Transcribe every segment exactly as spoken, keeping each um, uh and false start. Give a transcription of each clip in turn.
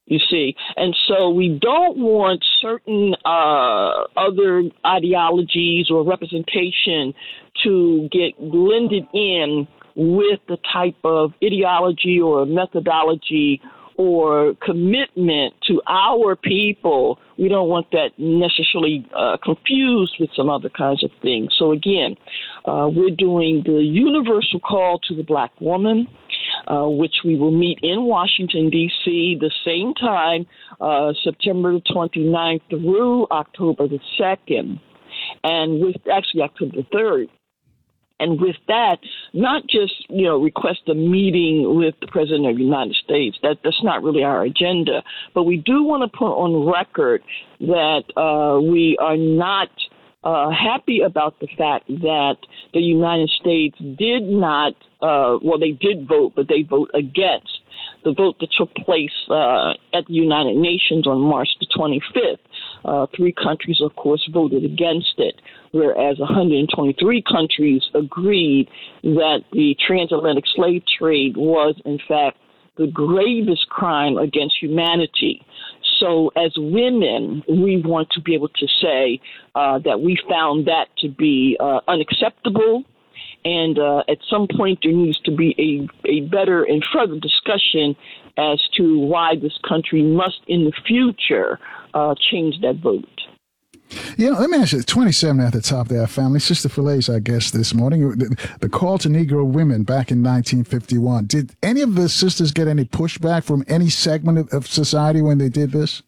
You see, and so we don't want certain uh, other ideologies or representation to get blended in with the type of ideology or methodology or commitment to our people. We don't want that necessarily uh, confused with some other kinds of things. So again, uh, we're doing the Universal Call to the Black Woman, Uh, which we will meet in Washington, D C the same time, uh, September the twenty-ninth through October the second, and with actually October the third. And with that, not just, you know, request a meeting with the President of the United States. That, that's not really our agenda. But we do want to put on record that uh, we are not Uh, happy about the fact that the United States did not, uh, well, they did vote, but they vote against the vote that took place uh, at the United Nations on March the twenty-fifth. Uh, three countries, of course, voted against it, whereas one hundred twenty-three countries agreed that the transatlantic slave trade was, in fact, the gravest crime against humanity. So as women, we want to be able to say uh, that we found that to be uh, unacceptable. And uh, at some point, there needs to be a, a better and further discussion as to why this country must, in the future, uh, change that vote. You know, let me ask you, twenty-seven at the top there, family. Sister Falaise, I guess, this morning, the, the call to Negro women back in nineteen fifty-one. Did any of the sisters get any pushback from any segment of, of society when they did this?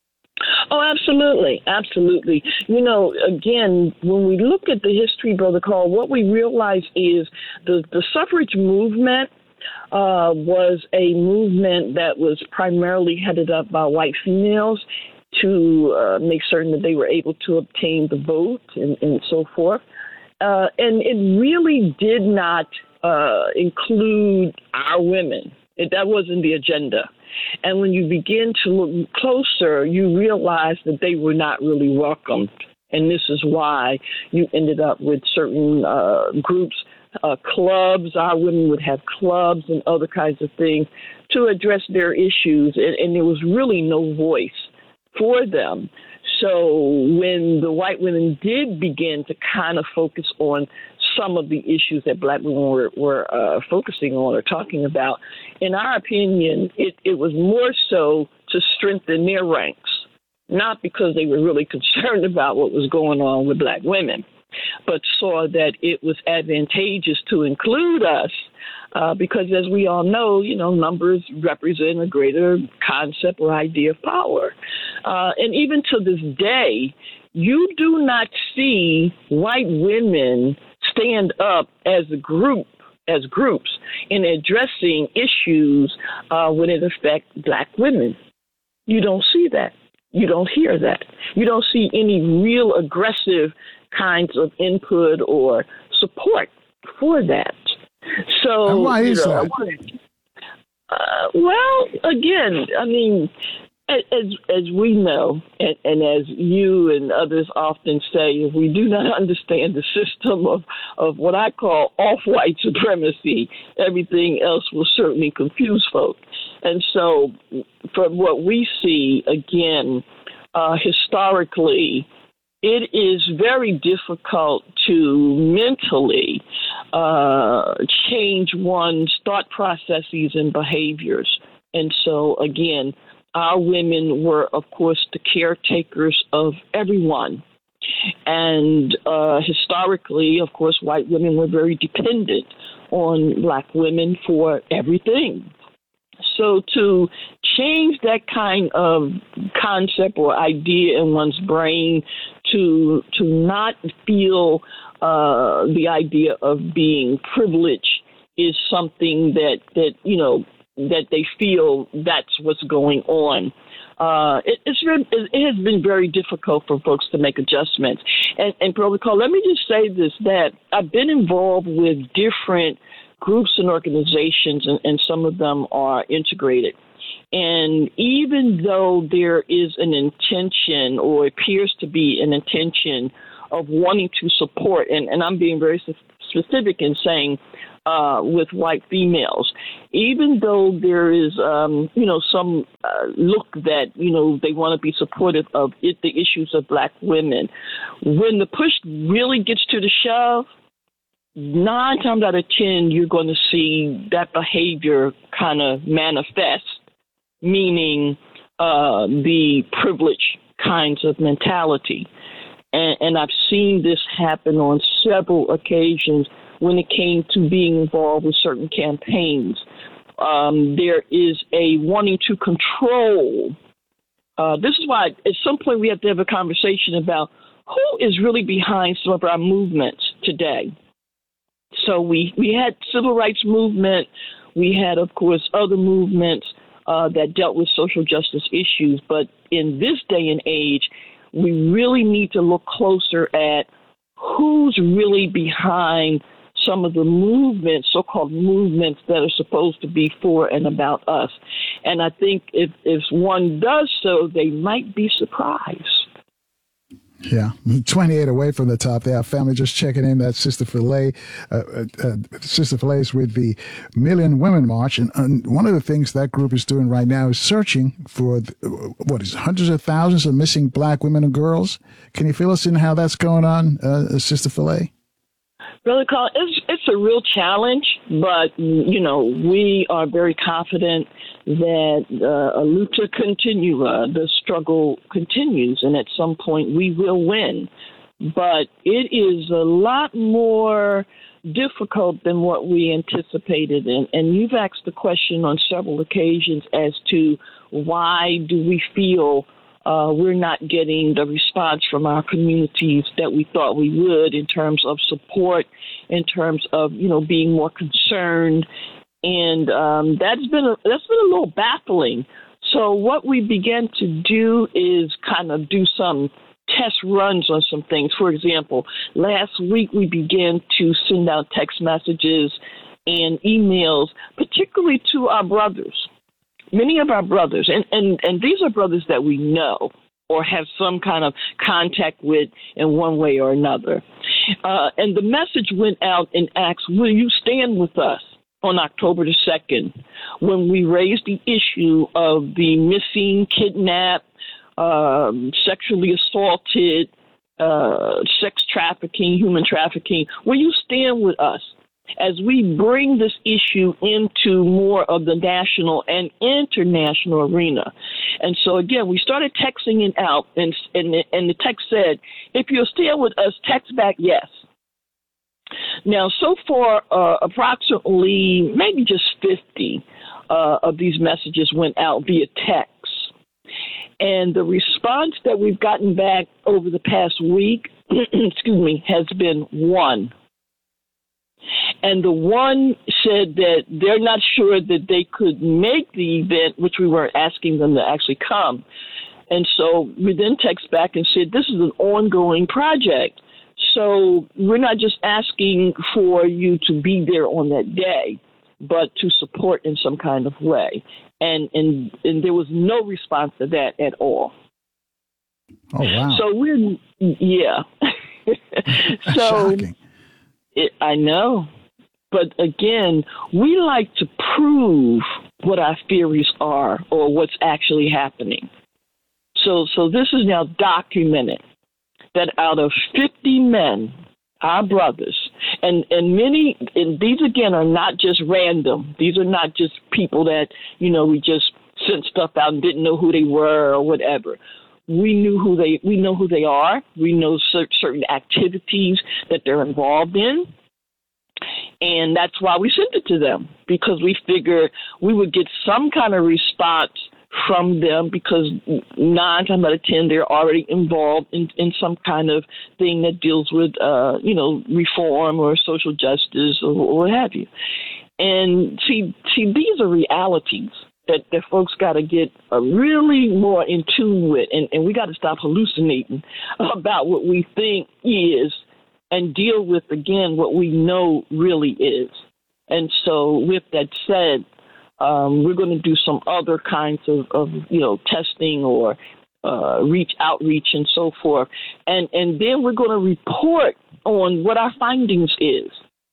Oh, absolutely. Absolutely. You know, again, when we look at the history, Brother Carl, what we realize is the, the suffrage movement uh, was a movement that was primarily headed up by white females to uh, make certain that they were able to obtain the vote and, and so forth. Uh, and it really did not uh, include our women. It, that wasn't the agenda. And when you begin to look closer, you realize that they were not really welcomed. And this is why you ended up with certain uh, groups, uh, clubs. Our women would have clubs and other kinds of things to address their issues. And, and there was really no voice for them. So when the white women did begin to kind of focus on some of the issues that black women were, were uh, focusing on or talking about, in our opinion, it, it was more so to strengthen their ranks, not because they were really concerned about what was going on with black women, but saw that it was advantageous to include us uh, because, as we all know, you know, numbers represent a greater concept or idea of power. Uh, and even to this day, you do not see white women stand up as a group, as groups, in addressing issues uh, when it affects black women. You don't see that. You don't hear that. You don't see any real aggressive kinds of input or support for that. So, and why is you know, that? Uh, well, again, I mean, as as we know, and, and as you and others often say, if we do not understand the system of, of what I call off-white supremacy, everything else will certainly confuse folk. And so from what we see, again, uh, historically, it is very difficult to mentally uh, change one's thought processes and behaviors. And so, again, our women were, of course, the caretakers of everyone. And uh, historically, of course, white women were very dependent on black women for everything. So to change that kind of concept or idea in one's brain to to not feel uh, the idea of being privileged is something that, that you know, that they feel that's what's going on. Uh, it, it's been, it has been very difficult for folks to make adjustments. And, and Brother Cole, let me just say this, that I've been involved with different groups and organizations, and, and some of them are integrated. And even though there is an intention, or appears to be an intention, of wanting to support, and, and I'm being very specific in saying uh, with white females, even though there is, um, you know, some uh, look that, you know, they want to be supportive of it, the issues of black women, when the push really gets to the shove, nine times out of ten, you're going to see that behavior kind of manifest, meaning uh, the privilege kinds of mentality. And, and I've seen this happen on several occasions when it came to being involved with certain campaigns. Um, there is a wanting to control. Uh, this is why at some point we have to have a conversation about who is really behind some of our movements today. So we, we had civil rights movement. We had, of course, other movements uh, that dealt with social justice issues. But in this day and age, we really need to look closer at who's really behind some of the movements, so-called movements that are supposed to be for and about us. And I think if, if one does so, they might be surprised. Yeah, twenty-eight away from the top there. Our family just checking in. That's Sister Philae. Uh, uh, uh, Sister Philae is with the Million Women March. And, and one of the things that group is doing right now is searching for, what is it, hundreds of thousands of missing black women and girls. Can you fill us in how that's going on, uh, Sister Philae? Brother Carl, it's, it's a real challenge, but, you know, we are very confident that uh, luta continua, the struggle continues, and at some point we will win. But it is a lot more difficult than what we anticipated. And, and you've asked the question on several occasions as to why do we feel Uh, we're not getting the response from our communities that we thought we would in terms of support, in terms of, you know, being more concerned. And um, that's been a, that's been a little baffling. So what we began to do is kind of do some test runs on some things. For example, last week we began to send out text messages and emails, particularly to our brothers. Many of our brothers, and, and, and these are brothers that we know or have some kind of contact with in one way or another. Uh, and the message went out and asked, will you stand with us on October the second when we raised the issue of the missing, kidnapped, um, sexually assaulted, uh, sex trafficking, human trafficking? Will you stand with us as we bring this issue into more of the national and international arena? And so, again, we started texting it out, and, and, and the text said, if you'll stand with us, text back yes. Now, so far, uh, approximately maybe just fifty uh, of these messages went out via text. And the response that we've gotten back over the past week, excuse me, has been one. And the one said that they're not sure that they could make the event, which we weren't asking them to actually come. And so we then text back and said, this is an ongoing project. So we're not just asking for you to be there on that day, but to support in some kind of way. And and, and there was no response to that at all. Oh, wow. So we're, yeah. so. Shocking. It, I know. But again, we like to prove what our theories are or what's actually happening. So so this is now documented that out of fifty men, our brothers, and, and many, and these again are not just random. These are not just people that, you know, we just sent stuff out and didn't know who they were or whatever. We knew who they, we know who they are. We know certain activities that they're involved in. And that's why we sent it to them, because we figured we would get some kind of response from them, because nine times out of ten, they're already involved in, in some kind of thing that deals with, uh, you know, reform or social justice or, or what have you. And see, see, these are realities that, that folks got to get uh, really more in tune with, and, and we got to stop hallucinating about what we think is and deal with, again, what we know really is. And so with that said, um, we're going to do some other kinds of, of you know, testing or uh, reach outreach and so forth. And, and then we're going to report on what our findings is.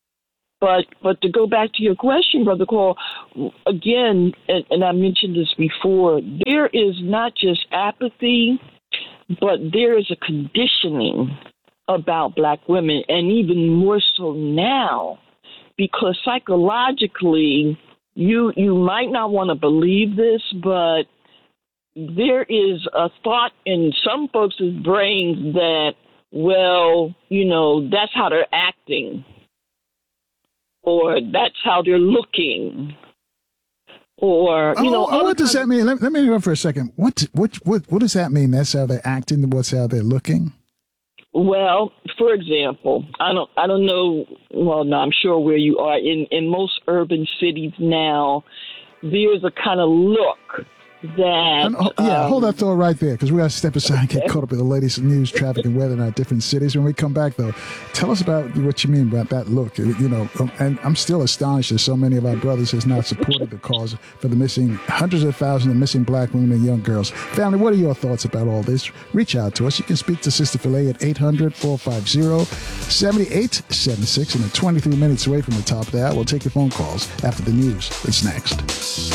But but to go back to your question, Brother Cole, again, and, and I mentioned this before, there is not just apathy, but there is a conditioning about black women, and even more so now, because psychologically, you you might not want to believe this, but there is a thought in some folks' brains that, well, you know, that's how they're acting, or that's how they're looking, or, you know. Oh, what does that mean? Let, let me interrupt for a second. What, what, what, what does that mean? That's how they're acting? What's how they're looking? Well, for example, I don't, I don't know. Well, no, I'm sure where you are in, in most urban cities now, there's a kind of look that. And, oh, yeah, um, hold that thought right there, because we got to step aside and get caught up with the latest news, traffic, and weather in our different cities. When we come back, though, tell us about what you mean about that look. You know, and I'm still astonished that so many of our brothers has not supported the cause for the missing hundreds of thousands of missing black women and young girls. Family, what are your thoughts about all this? Reach out to us. You can speak to Sister Philae at eight hundred, four five zero, seven eight seven six. And in twenty-three minutes away from the top of the hour, we'll take your phone calls after the news. It's next.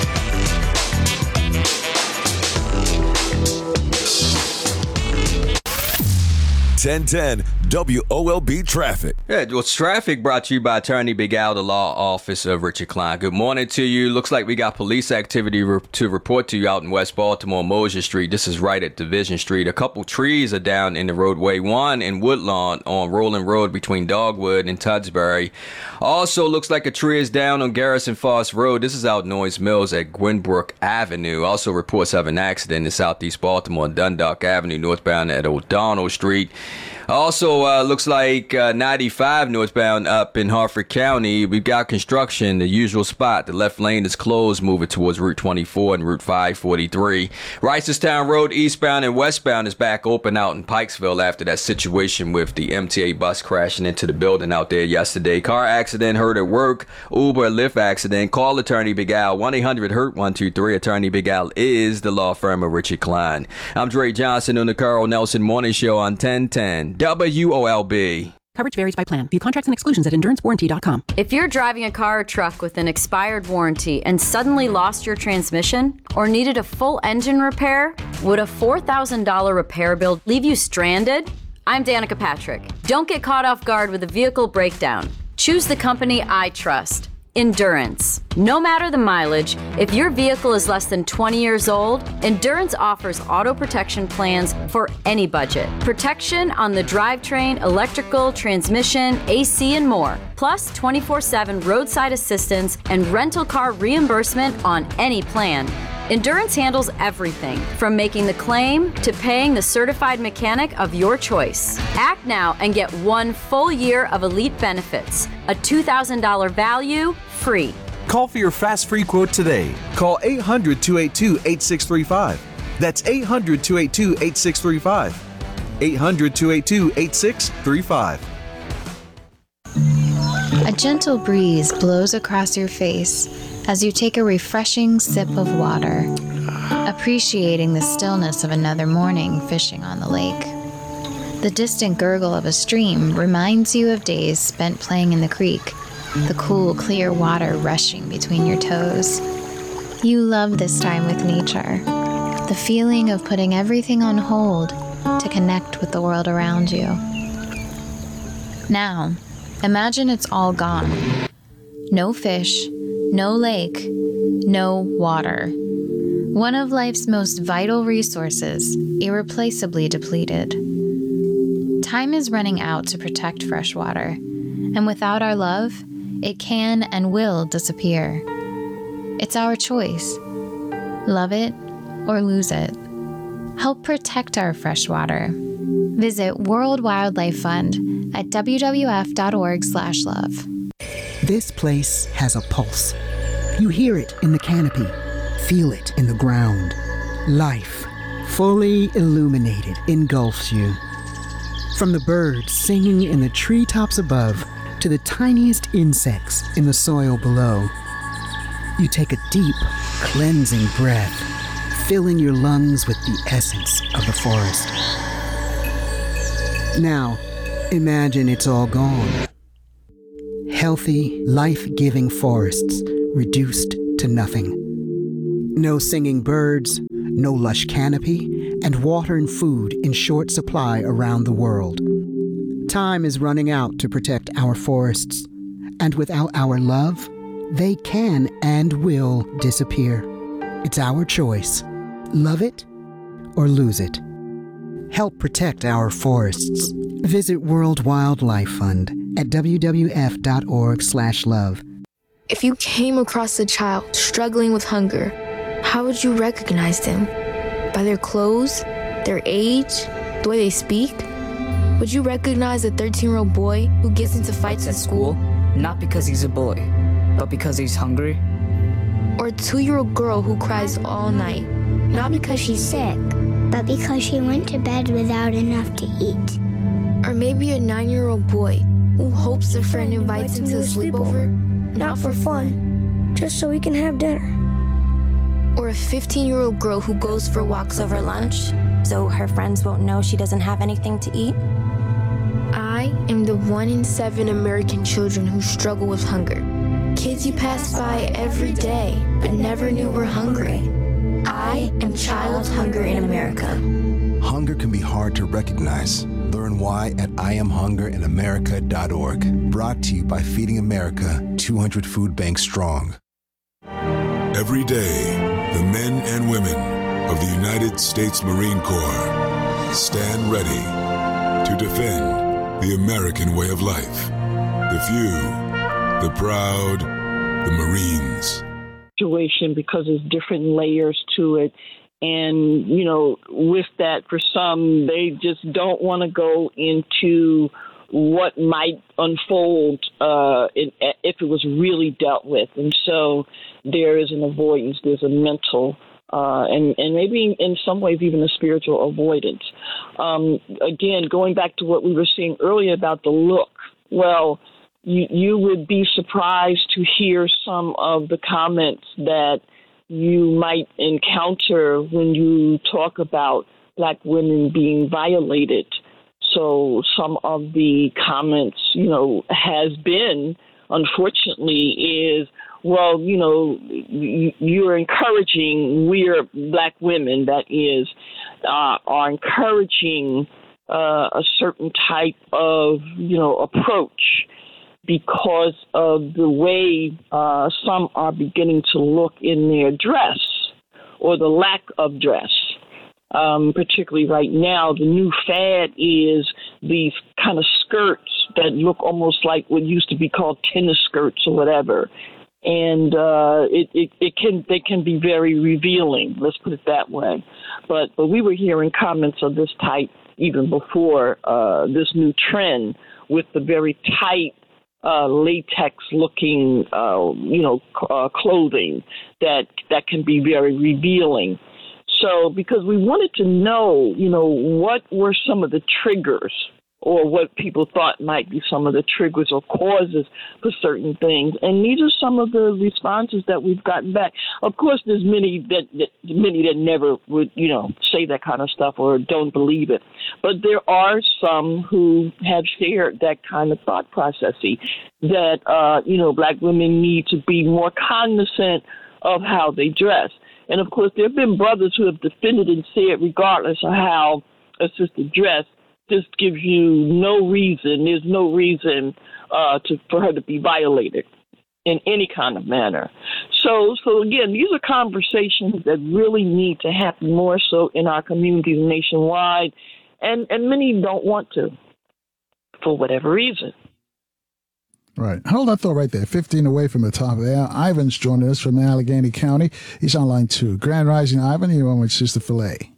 ten ten W O L B Traffic. Yeah, well, traffic brought to you by Attorney Big Al, the law office of Richard Klein. Good morning to you. Looks like we got police activity re- to report to you out in West Baltimore, Mosier Street. This is right at Division Street. A couple trees are down in the roadway. One in Woodlawn on Rolling Road between Dogwood and Tudsbury. Also, looks like a tree is down on Garrison Foss Road. This is out Noyes Mills at Gwenbrook Avenue. Also, reports of an accident in Southeast Baltimore, Dundalk Avenue, northbound at O'Donnell Street. Also, uh, looks like uh, ninety-five northbound up in Harford County. We've got construction, the usual spot. The left lane is closed, moving towards Route twenty-four and Route five forty-three. Reisterstown Road, eastbound and westbound, is back open out in Pikesville after that situation with the M T A bus crashing into the building out there yesterday. Car accident, hurt at work, Uber, Lyft accident. Call Attorney Big Al, one eight hundred hurt one two three. Attorney Big Al is the law firm of Richard Klein. I'm Dre Johnson on the Carl Nelson Morning Show on ten ten W O L B. Coverage varies by plan. View contracts and exclusions at endurance warranty dot com. If you're driving a car or truck with an expired warranty and suddenly lost your transmission or needed a full engine repair, would a four thousand dollars repair bill leave you stranded? I'm Danica Patrick. Don't get caught off guard with a vehicle breakdown. Choose the company I trust. Endurance. No matter the mileage, if your vehicle is less than twenty years old, Endurance offers auto protection plans for any budget. Protection on the drivetrain, electrical, transmission, A C, and more. Plus twenty-four seven roadside assistance and rental car reimbursement on any plan. Endurance handles everything from making the claim to paying the certified mechanic of your choice. Act now and get one full year of elite benefits. A two thousand dollars value, free. Call for your fast free quote today. Call eight hundred, two eight two, eight six three five. That's eight hundred, two eight two, eight six three five. eight hundred, two eight two, eight six three five. A gentle breeze blows across your face as you take a refreshing sip of water, appreciating the stillness of another morning fishing on the lake. The distant gurgle of a stream reminds you of days spent playing in the creek, the cool, clear water rushing between your toes. You love this time with nature, the feeling of putting everything on hold to connect with the world around you. Now, imagine it's all gone. No fish, no lake, no water. One of life's most vital resources, irreplaceably depleted. Time is running out to protect fresh water, and without our love, it can and will disappear. It's our choice. Love it or lose it. Help protect our fresh water. Visit World Wildlife Fund at w w f dot org slash love. This place has a pulse. You hear it in the canopy, feel it in the ground. Life, fully illuminated, engulfs you. From the birds singing in the treetops above to the tiniest insects in the soil below, you take a deep, cleansing breath, filling your lungs with the essence of the forest. Now, imagine it's all gone. Held healthy, life-giving forests reduced to nothing. No singing birds, no lush canopy, and water and food in short supply around the world. Time is running out to protect our forests, and without our love, they can and will disappear. It's our choice. Love it or lose it. Help protect our forests. Visit World Wildlife Fund at w w f dot org slash love. If you came across a child struggling with hunger, how would you recognize them? By their clothes, their age, the way they speak? Would you recognize a thirteen-year-old boy who gets into fights at school? Not because he's a boy, but because he's hungry? Or a two-year-old girl who cries all night? Not because she's sick, but because she went to bed without enough to eat. Or maybe a nine-year-old boy who hopes a friend invites him to a sleepover? Not for fun, just so we can have dinner. Or a fifteen-year-old girl who goes for walks over lunch, so her friends won't know she doesn't have anything to eat? I am the one in seven American children who struggle with hunger. Kids you pass by every day, but never knew were hungry. I am Child Hunger in America. Hunger can be hard to recognize. Learn why at I am hunger in america dot org. Brought to you by Feeding America, two hundred Food Banks Strong. Every day, the men and women of the United States Marine Corps stand ready to defend the American way of life. The few, the proud, the Marines. Situation because there's different layers to it. And, you know, with that, for some, they just don't want to go into what might unfold uh, in, if it was really dealt with. And so there is an avoidance, there's a mental Uh, and, and maybe in some ways even a spiritual avoidance. Um, again, going back to what we were saying earlier about the look, well, you, you would be surprised to hear some of the comments that you might encounter when you talk about Black women being violated. So some of the comments, you know, has been, unfortunately, is, well, you know, you're encouraging, we're Black women, that is, uh, are encouraging uh, a certain type of, you know, approach because of the way uh, some are beginning to look in their dress or the lack of dress. Um, particularly right now, the new fad is these kind of skirts that look almost like what used to be called tennis skirts or whatever. And uh, it, it, it can they can be very revealing, let's put it that way. But but we were hearing comments of this type even before uh, this new trend with the very tight uh, latex-looking, uh, you know, uh, clothing that that can be very revealing. So because we wanted to know, you know, what were some of the triggers or what people thought might be some of the triggers or causes for certain things. And these are some of the responses that we've gotten back. Of course, there's many that, that many that never would, you know, say that kind of stuff or don't believe it. But there are some who have shared that kind of thought processing that, uh, you know, Black women need to be more cognizant of how they dress. And, of course, there have been brothers who have defended and said, regardless of how a sister dressed, this gives you no reason, there's no reason uh, to for her to be violated in any kind of manner. So, so again, these are conversations that really need to happen more so in our communities nationwide, and, and many don't want to for whatever reason. Right. Hold that thought right there. fifteen away from the top of the hour. Ivan's joining us from Allegheny County. He's on line two. Grand Rising, Ivan. You're on with Sister Filet.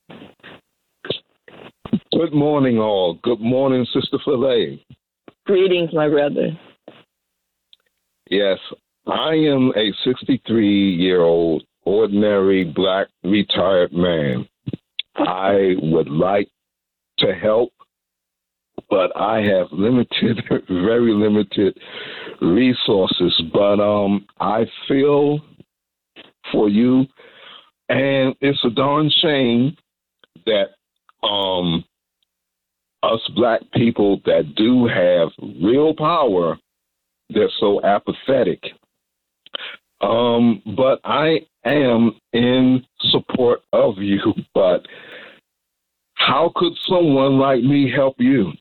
Good morning, all. Good morning, Sister Filet. Greetings, my brother. Yes, I am a sixty-three-year-old ordinary Black retired man. I would like to help, but I have limited, very limited resources. But um, I feel for you, and it's a darn shame that um. us Black people that do have real power they're so apathetic. Um, but I am in support of you. But how could someone like me help you?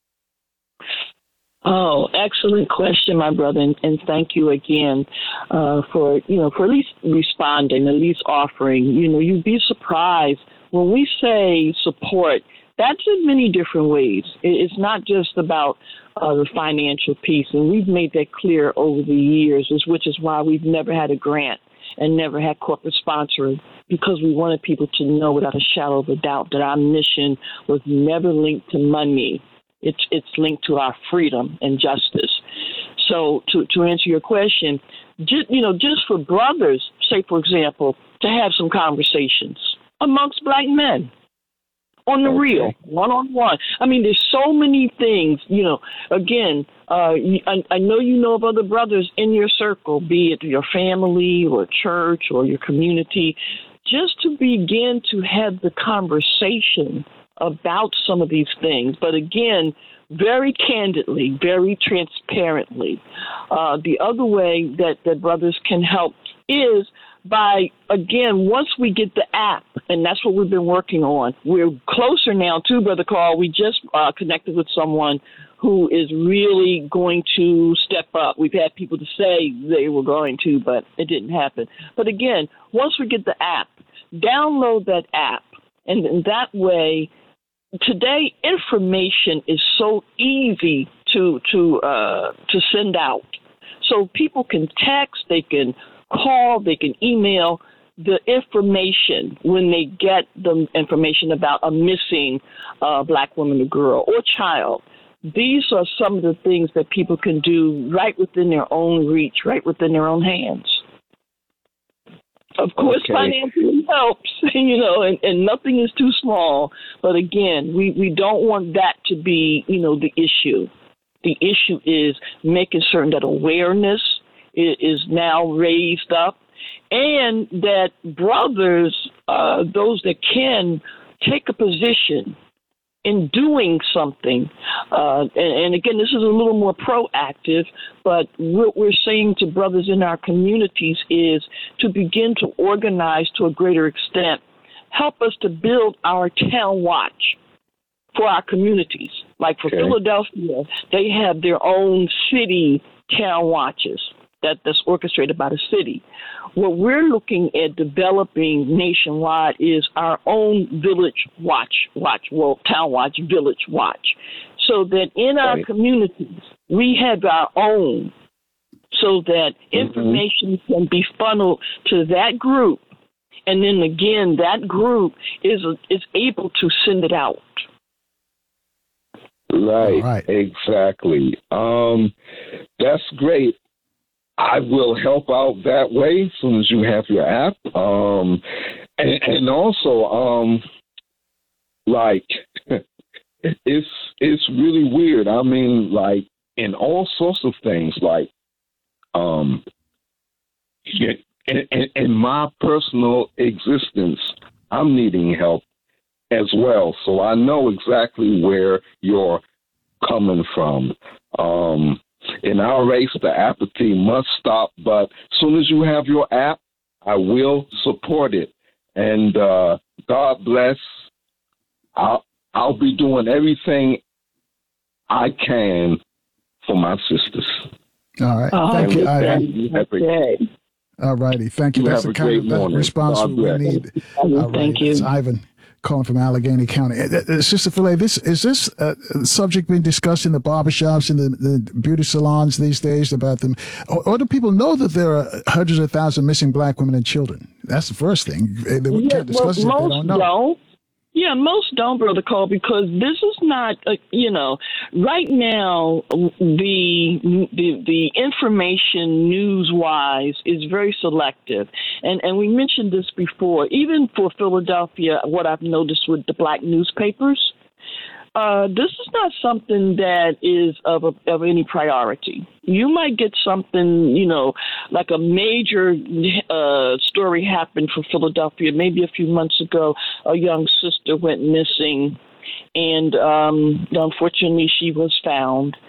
Oh, excellent question, my brother, and, and thank you again uh, for, you know, for at least responding, at least offering. You know, you'd be surprised when we say support, that's in many different ways. It's not just about uh, the financial piece, and we've made that clear over the years, which is why we've never had a grant and never had corporate sponsoring, because we wanted people to know without a shadow of a doubt that our mission was never linked to money. It's it's linked to our freedom and justice. So to, to answer your question, just, you know, just for brothers, say, for example, to have some conversations amongst black men on the okay. real, one-on-one. I mean, there's so many things, you know, again, uh, I, I know you know of other brothers in your circle, be it your family or church or your community, just to begin to have the conversation about some of these things. But again, very candidly, very transparently. Uh, the other way that, that brothers can help is by, again, once we get the app, and that's what we've been working on. We're closer now too, Brother Carl. We just uh, connected with someone who is really going to step up. We've had people to say they were going to, but it didn't happen. But again, once we get the app, download that app, and in that way, today, information is so easy to to uh, to send out. So people can text, they can call, they can email the information when they get the information about a missing uh, black woman or girl or child. These are some of the things that people can do right within their own reach, right within their own hands. Of course, okay. Financially helps, you know, and, and nothing is too small. But again, we, we don't want that to be, you know, the issue. The issue is making certain that awareness is, is now raised up, and that brothers, uh, those that can, take a position in doing something. Uh, and, and again, this is a little more proactive, but what we're saying to brothers in our communities is to begin to organize to a greater extent, help us to build our town watch for our communities. Like for okay. Philadelphia, they have their own city town watches that, that's orchestrated by the city. What we're looking at developing nationwide is our own village watch, watch, well, town watch, village watch, so that in our right. communities, we have our own, so that mm-hmm. information can be funneled to that group. And then again, that group is is able to send it out. Right, right. Exactly. Um, that's great. I will help out that way as soon as you have your app. Um, and, and also, um, like, it's it's really weird. I mean, like, in all sorts of things, like, um, in, in, in my personal existence, I'm needing help as well. So I know exactly where you're coming from. Um, in our race, the apathy must stop. But as soon as you have your app, I will support it. And uh, God bless. I'll, I'll be doing everything I can for my sisters. All right. Oh, Thank you, Ivan. You have a, All righty. Thank you. you That's the kind of response we need. All Thank right. you. It's Ivan calling from Allegheny County. Uh, uh, Sister Filet, this is this uh, subject being discussed in the barbershops and the, the beauty salons these days about them? Or, or do people know that there are hundreds of thousands of missing black women and children? That's the first thing. They, they yeah, can't discuss well, it if they don't know. Don't. Yeah, most don't, Brother Cole, because this is not, uh, you know, right now the the, the information news-wise is very selective. And, and we mentioned this before. Even for Philadelphia, what I've noticed with the black newspapers, uh, this is not something that is of, a, of any priority. You might get something, you know, like a major uh, story happened for Philadelphia maybe a few months ago. A young sister went missing, and um, unfortunately she was found.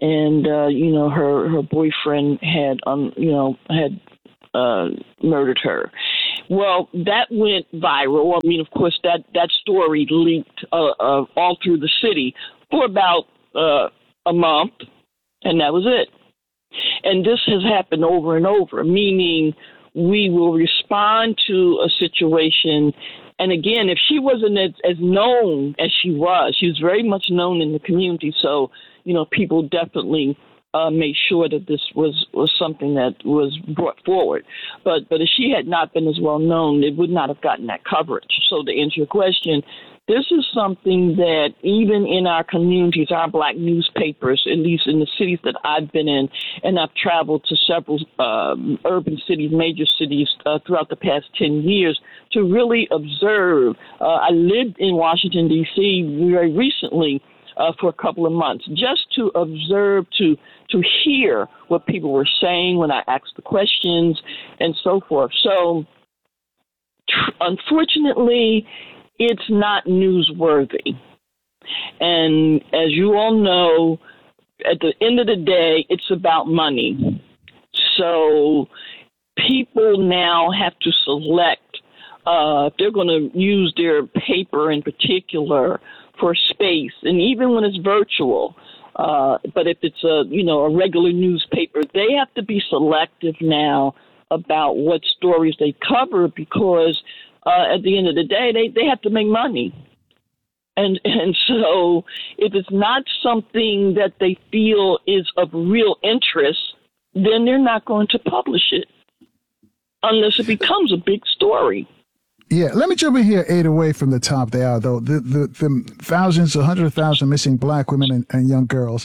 and uh, you know her her boyfriend had um you know had uh, murdered her. Well, that went viral. I mean, of course, that that story leaked uh, uh, all through the city for about uh, a month, and that was it. And this has happened over and over, meaning we will respond to a situation. And again, if she wasn't as, as known as she was, she was very much known in the community. So, you know, people definitely uh, made sure that this was, was something that was brought forward. But but if she had not been as well known, it would not have gotten that coverage. So to answer your question, this is something that even in our communities, our black newspapers, at least in the cities that I've been in, and I've traveled to several um, urban cities, major cities uh, throughout the past ten years to really observe. Uh, I lived in Washington, D C very recently uh, for a couple of months, just to observe, to to hear what people were saying when I asked the questions and so forth. So tr- unfortunately, it's not newsworthy. And as you all know, at the end of the day, it's about money. So people now have to select uh, if they're going to use their paper in particular for space, and even when it's virtual. Uh, but if it's a, you know, a regular newspaper, they have to be selective now about what stories they cover, because Uh, at the end of the day, they, they have to make money. And and so if it's not something that they feel is of real interest, then they're not going to publish it unless it becomes a big story. Yeah, let me jump in here eight away from the top there, though. The, the, the thousands, a hundred thousand missing black women and, and young girls.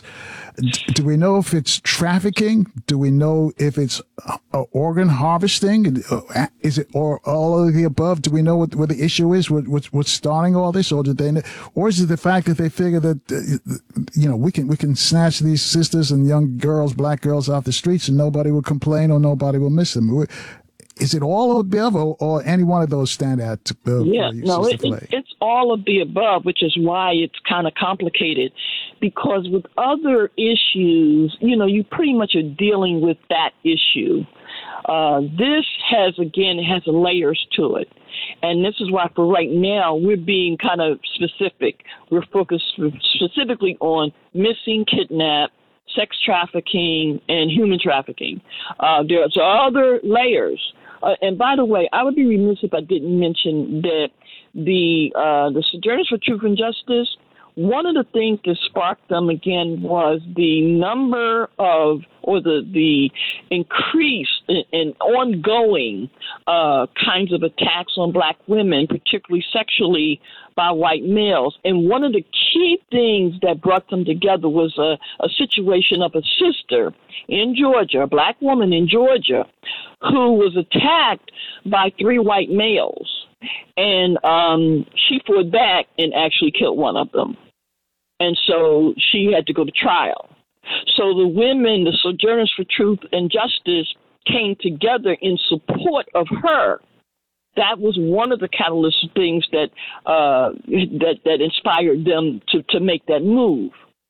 Do we know if it's trafficking? Do we know if it's uh, organ harvesting? Is it or all of the above? Do we know what, what the issue is? What, what's, what's starting all this, or did they? Or is it the fact that they figure that uh, you know we can we can snatch these sisters and young girls, black girls, off the streets and nobody will complain or nobody will miss them? Is it all of the above, or, or any one of those stand out? To, uh, yeah, no, it, it, it's all of the above, which is why it's kind of complicated. Because with other issues, you know, you pretty much are dealing with that issue. Uh, this has, again, it has layers to it. And this is why for right now, we're being kind of specific. We're focused specifically on missing, kidnapped, sex trafficking, and human trafficking. Uh, there's other layers. Uh, and by the way, I would be remiss if I didn't mention that the uh, the Sojourners for Truth and Justice, one of the things that sparked them again was the number of, or the the increase in, in ongoing uh, kinds of attacks on black women, particularly sexually, by white males. And one of the key things that brought them together was a, a situation of a sister in Georgia, a black woman in Georgia, who was attacked by three white males. And um, she fought back and actually killed one of them. And so she had to go to trial. So the women, the Sojourners for Truth and Justice, came together in support of her. That was one of the catalyst things that uh, that that inspired them to, to make that move.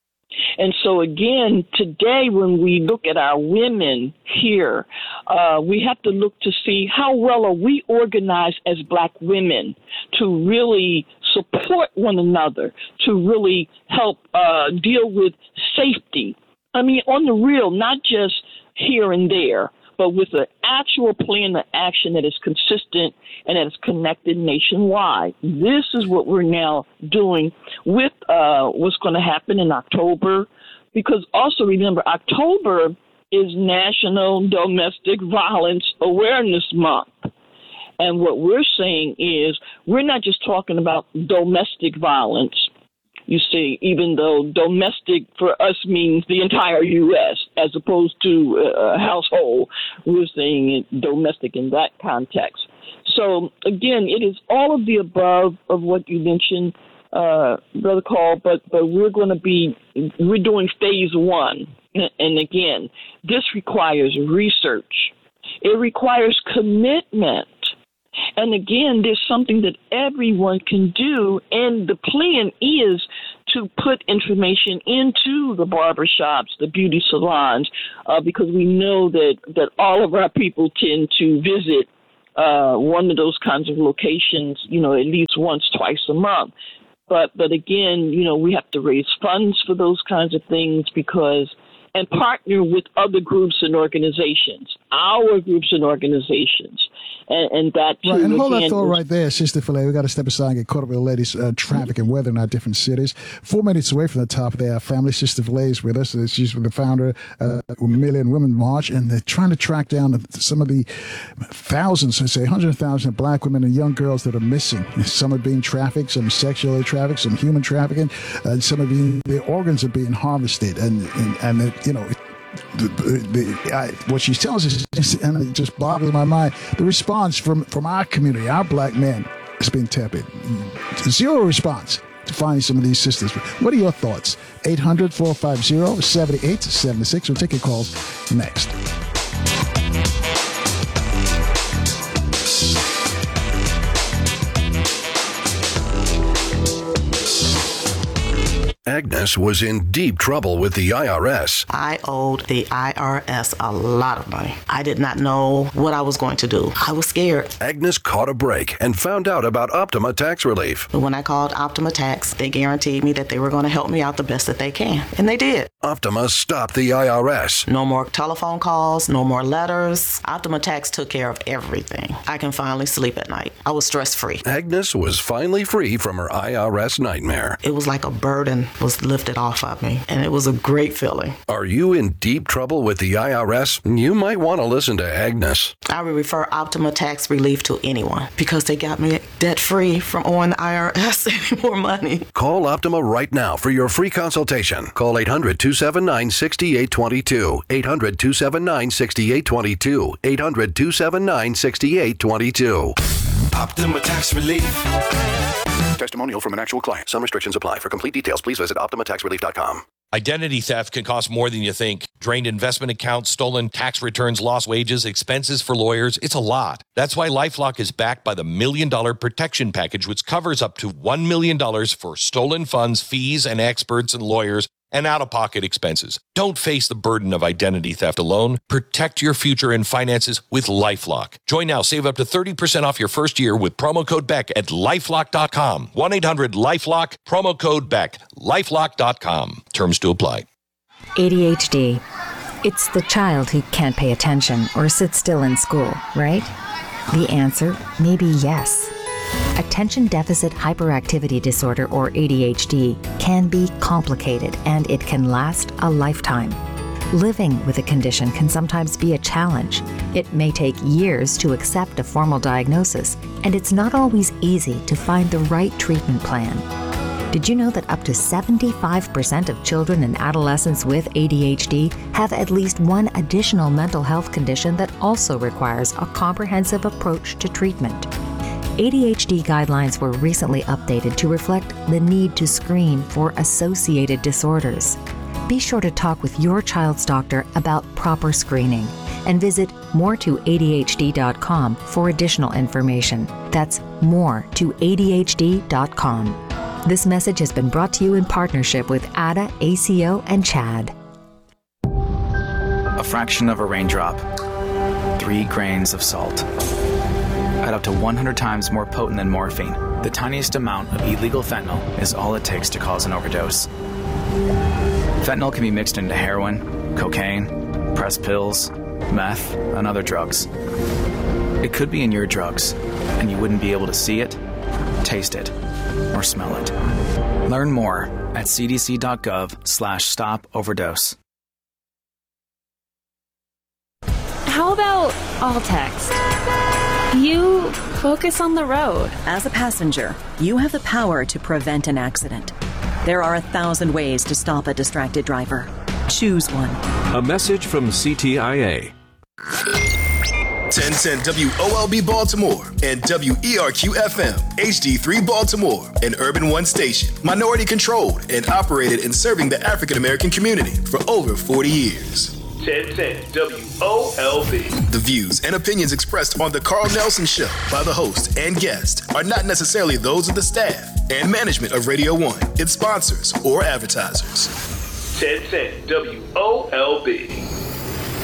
And so again, today when we look at our women here, uh, we have to look to see how well are we organized as black women to really support one another, to really help uh, deal with safety. I mean, on the real, not just here and there, but with an actual plan of action that is consistent and that is connected nationwide. This is what we're now doing with uh, what's going to happen in October, because also remember, October is National Domestic Violence Awareness Month. And what we're saying is we're not just talking about domestic violence. You see, even though domestic for us means the entire U S as opposed to a household, we're saying it domestic in that context. So, again, it is all of the above of what you mentioned, uh, Brother Carl, but, but we're going to be, we're doing phase one. And, again, this requires research. It requires commitment. And again, there's something that everyone can do, and the plan is to put information into the barbershops, the beauty salons, uh, because we know that, that all of our people tend to visit uh, one of those kinds of locations, you know, at least once, twice a month. But, but again, you know, we have to raise funds for those kinds of things because, and partner with other groups and organizations, our groups and organizations. And, and that too, right, and hold again, that thought is, right there, Sister Filet. We got to step aside and get caught up with the ladies' uh, traffic and weather in our different cities. Four minutes away from the top of their family, Sister Filet is with us. She's the founder uh, of Million Women March, and they're trying to track down some of the thousands, I say, hundreds of thousands of black women and young girls that are missing. Some are being trafficked, some sexually trafficked, some human trafficking, and some are being, their organs are being harvested, and and, and it, you know. It, The, the, I, what she tells us is just, and it just boggles my mind. The response from, from our community, our black men, has been tepid. Zero response to finding some of these sisters. What are your thoughts? eight hundred, four five zero, seven eight seven six. We'll take your calls next. Agnes was in deep trouble with the I R S. I owed the I R S a lot of money. I did not know what I was going to do. I was scared. Agnes caught a break and found out about Optima Tax Relief. When I called Optima Tax, they guaranteed me that they were going to help me out the best that they can. And they did. Optima stopped the I R S. No more telephone calls, no more letters. Optima Tax took care of everything. I can finally sleep at night. I was stress-free. Agnes was finally free from her I R S nightmare. It was like a burden was lifted off of me, and it was a great feeling. Are you in deep trouble with the I R S? You might want to listen to Agnes. I would refer Optima Tax Relief to anyone because they got me debt-free from owing the I R S any more money. Call Optima right now for your free consultation. Call eight hundred, two seven nine, six eight two two. eight hundred, two seven nine, six eight two two. eight hundred, two seven nine, six eight two two. Optima Tax Relief. Testimonial from an actual client. Some restrictions apply. For complete details, please visit optima tax relief dot com. Identity theft can cost more than you think. Drained investment accounts, stolen tax returns, lost wages, expenses for lawyers. It's a lot. That's why LifeLock is backed by the Million Dollar Protection Package, which covers up to one million dollars for stolen funds, fees, and experts and lawyers, and out-of-pocket expenses. Don't face the burden of identity theft alone. Protect your future and finances with LifeLock. Join now. Save up to thirty percent off your first year with promo code Beck at lifelock dot com. one eight hundred lifelock, promo code Beck, lifelock dot com. Terms to apply. A D H D. It's the child who can't pay attention or sit still in school, right? The answer may be yes. Attention Deficit Hyperactivity Disorder, or A D H D, can be complicated and it can last a lifetime. Living with a condition can sometimes be a challenge. It may take years to accept a formal diagnosis, and it's not always easy to find the right treatment plan. Did you know that up to seventy-five percent of children and adolescents with A D H D have at least one additional mental health condition that also requires a comprehensive approach to treatment? A D H D guidelines were recently updated to reflect the need to screen for associated disorders. Be sure to talk with your child's doctor about proper screening and visit more to A D H D dot com for additional information. That's more to A D H D dot com. This message has been brought to you in partnership with A D A, A C O, and CHAD. A fraction of a raindrop, three grains of salt. At up to one hundred times more potent than morphine, the tiniest amount of illegal fentanyl is all it takes to cause an overdose. Fentanyl can be mixed into heroin, cocaine, pressed pills, meth, and other drugs. It could be in your drugs, and you wouldn't be able to see it, taste it, or smell it. Learn more at c d c dot gov slash stop overdose. How about all text? You focus on the road. As a passenger, you have the power to prevent an accident. There are a thousand ways to stop a distracted driver. Choose one. A message from C T I A. ten ten W O L B Baltimore and W E R Q F M, H D three Baltimore, an Urban One station, minority controlled and operated in serving the African American community for over forty years. ten ten W O L B. The views and opinions expressed on The Carl Nelson Show by the host and guest are not necessarily those of the staff and management of Radio One, its sponsors, or advertisers. ten ten W O L B.